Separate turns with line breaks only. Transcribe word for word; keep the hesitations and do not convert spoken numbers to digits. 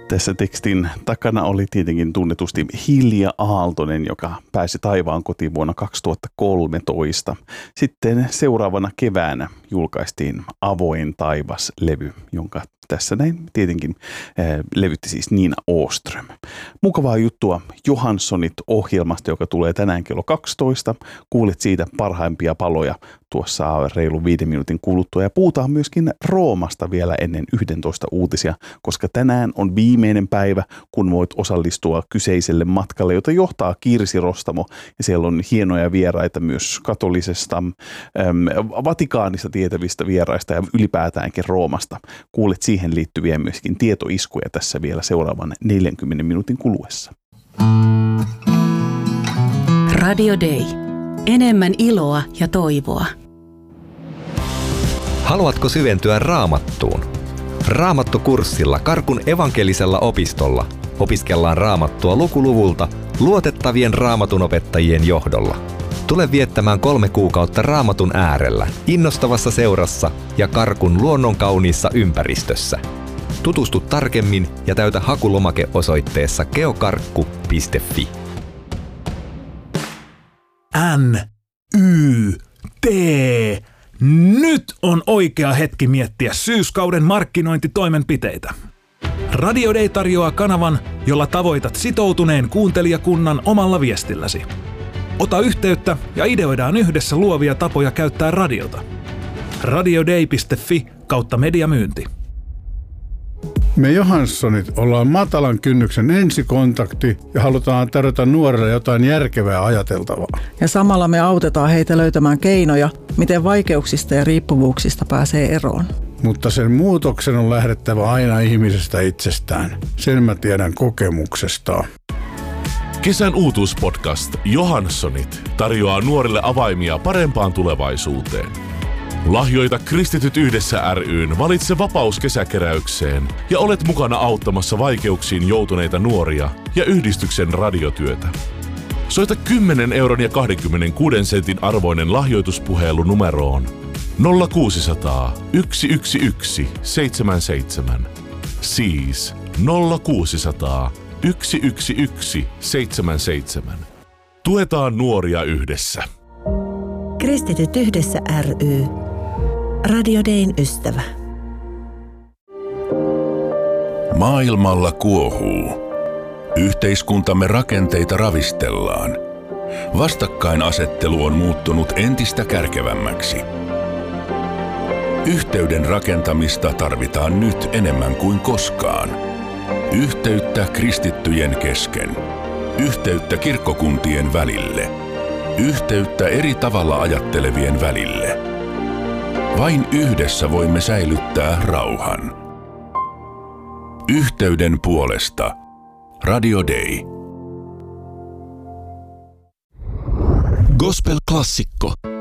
Tässä tekstin takana oli tietenkin tunnetusti Hilja Aaltonen, joka pääsi taivaan kotiin vuonna kaksituhattakolmetoista. Sitten seuraavana keväänä julkaistiin Avoin taivas-levy, jonka tässä näin tietenkin äh, levytti siis Nina Åström. Mukavaa juttua Johanssonit-ohjelmasta, joka tulee tänään kello kaksitoista. Kuulet siitä parhaimpia paloja tuossa reilun viiden minuutin kuluttua. Ja puhutaan myöskin Roomasta vielä ennen yksitoista uutisia, koska tänään on viimeinen päivä, kun voit osallistua kyseiselle matkalle, jota johtaa Kirsi Rostamo. Ja siellä on hienoja vieraita myös katolisesta, äm, Vatikaanista tietävistä vieraista ja ylipäätäänkin Roomasta. Kuulet siihen liittyviä myöskin tietoiskuja tässä vielä seuraavan neljänkymmenen minuutin kuluessa.
Radio Day. Enemmän iloa ja toivoa.
Haluatko syventyä Raamattuun? Raamattukurssilla Karkun evankelisella opistolla opiskellaan Raamattua lukuluvulta luotettavien raamatunopettajien johdolla. Tule viettämään kolme kuukautta Raamatun äärellä, innostavassa seurassa ja Karkun luonnonkauniissa ympäristössä. Tutustu tarkemmin ja täytä hakulomake osoitteessa geokarkku piste fi.
N, Y, T. Nyt on oikea hetki miettiä syyskauden markkinointitoimenpiteitä. Radio Day tarjoaa kanavan, jolla tavoitat sitoutuneen kuuntelijakunnan omalla viestilläsi. Ota yhteyttä ja ideoidaan yhdessä luovia tapoja käyttää radiota. radioday piste fi kautta mediamyynti.
Me Johanssonit ollaan matalan kynnyksen ensikontakti ja halutaan tarjota nuorille jotain järkevää ajateltavaa.
Ja samalla me autetaan heitä löytämään keinoja, miten vaikeuksista ja riippuvuuksista pääsee eroon.
Mutta sen muutoksen on lähdettävä aina ihmisestä itsestään. Sen mä tiedän kokemuksesta.
Kesän uutuuspodcast Johanssonit tarjoaa nuorille avaimia parempaan tulevaisuuteen. Lahjoita Kristityt yhdessä ry:n Valitse vapaus kesäkeräykseen ja olet mukana auttamassa vaikeuksiin joutuneita nuoria ja yhdistyksen radiotyötä. Soita kymmenen euron ja kaksikymmentäkuusi sentin arvoinen lahjoituspuhelu numeroon nolla kuusisataa yksi yksi yksi seitsemän seitsemän. Siis nolla kuusisataa yksi yksi yksi seitsemän seitsemän. Tuetaan nuoria yhdessä.
Kristityt yhdessä ry. Radio Dayn ystävä.
Maailmalla kuohuu. Yhteiskuntamme rakenteita ravistellaan. Vastakkainasettelu on muuttunut entistä kärkevämmäksi. Yhteyden rakentamista tarvitaan nyt enemmän kuin koskaan. Yhteyttä kristittyjen kesken. Yhteyttä kirkkokuntien välille. Yhteyttä eri tavalla ajattelevien välille. Vain yhdessä voimme säilyttää rauhan. Yhteyden puolesta. Radio Day.
Gospel-klassikko.